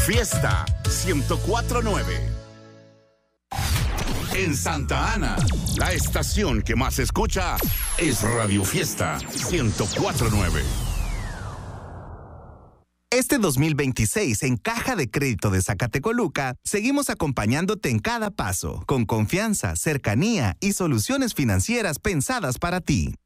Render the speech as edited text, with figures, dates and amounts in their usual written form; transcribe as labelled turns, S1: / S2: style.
S1: Fiesta 104.9. En Santa Ana, la estación que más se escucha es Radio Fiesta 104.9.
S2: Este 2026 en Caja de Crédito de Zacatecoluca, seguimos acompañándote en cada paso, con confianza, cercanía y soluciones financieras pensadas para ti.